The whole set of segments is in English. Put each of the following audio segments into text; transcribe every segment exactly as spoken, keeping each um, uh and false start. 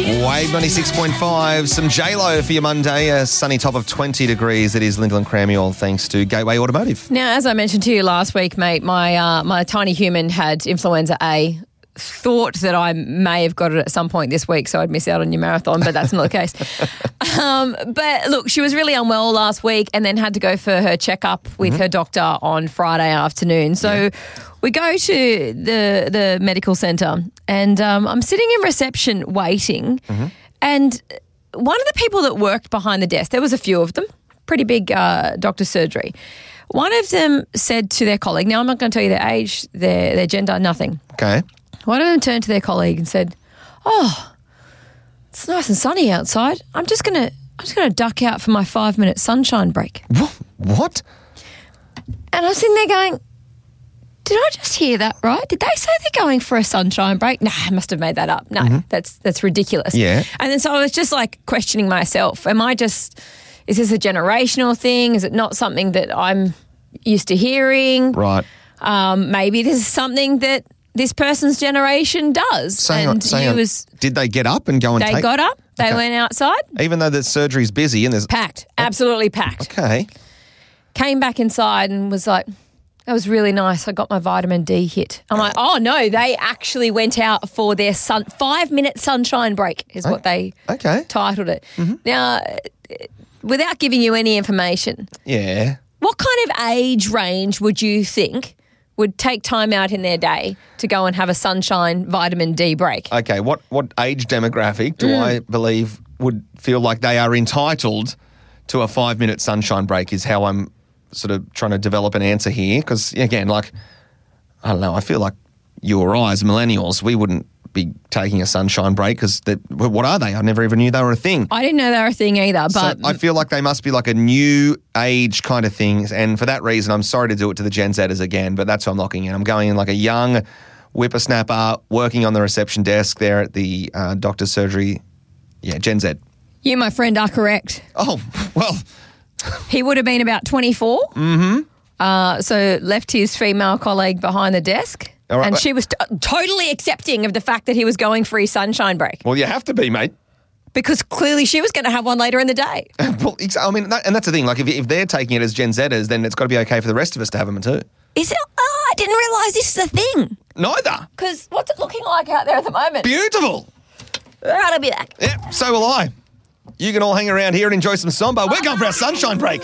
Wave ninety-six point five, some J-Lo for your Monday, a sunny top of twenty degrees. It is Lyndall and Crammy, all thanks to Gateway Automotive. Now, as I mentioned to you last week, mate, my uh, my tiny human had influenza A. Thought that I may have got it at some point this week, so I'd miss out on your marathon, but that's not the case. Um, but look, she was really unwell last week and then had to go for her checkup with mm-hmm. her doctor on Friday afternoon. So yeah. we go to the the medical centre and um, I'm sitting in reception waiting mm-hmm. and one of the people that worked behind the desk, there was a few of them, pretty big uh, doctor's surgery. One of them said to their colleague, now I'm not going to tell you their age, their, their gender, nothing. Okay. One of them turned to their colleague and said, oh, it's nice and sunny outside. I'm just going to I'm just going to duck out for my five-minute sunshine break. What? And I was sitting there going, did I just hear that right? Did they say they're going for a sunshine break? Nah, I must have made that up. No, mm-hmm. that's that's ridiculous. Yeah. And then so I was just like questioning myself. Am I just, is this a generational thing? Is it not something that I'm used to hearing? Right. Um, maybe this is something that this person's generation does. Say and on, say you on. was Did they get up and go and They take... got up. They okay. went outside. Even though the surgery's busy and there's... Packed. Absolutely packed. Okay. Came back inside and was like, that was really nice. I got my vitamin D hit. I'm like, oh, no, they actually went out for their sun, five-minute sunshine break is what they okay. titled it. Mm-hmm. Now, without giving you any information, yeah, what kind of age range would you think would take time out in their day to go and have a sunshine vitamin D break? Okay, what, what age demographic do mm. I believe would feel like they are entitled to a five-minute sunshine break is how I'm sort of trying to develop an answer here. Because, again, like, I don't know, I feel like you or I as millennials, we wouldn't be taking a sunshine break because what are they? I never even knew they were a thing. I didn't know they were a thing either. But so I feel like they must be like a new age kind of thing. And for that reason, I'm sorry to do it to the Gen Zers again, but that's what I'm locking in. I'm going in like a young whippersnapper working on the reception desk there at the uh, doctor's surgery. Yeah, Gen Z. You, my friend, are correct. Oh, well. He would have been about twenty-four. Mm-hmm. Uh, so left his female colleague behind the desk. All right, and but- she was t- totally accepting of the fact that he was going for his sunshine break. Well, you have to be, mate. Because clearly she was going to have one later in the day. Well, I mean, that, and that's the thing. Like, if, if they're taking it as Gen Zers, then it's got to be okay for the rest of us to have them too. Is it? Oh, I didn't realise this is a thing. Neither. Because what's it looking like out there at the moment? Beautiful. All right, I'll be back. Yep, so will I. You can all hang around here and enjoy some Samba. We're going for our sunshine break.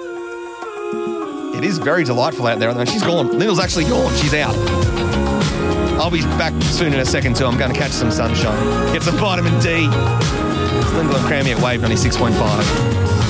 It is very delightful out there. She's gone. Lyndall's actually gone. She's out. I'll be back soon in a second too. I'm going to catch some sunshine. Get some vitamin D. It's Lyndall and Crammy at Wave ninety-six point five.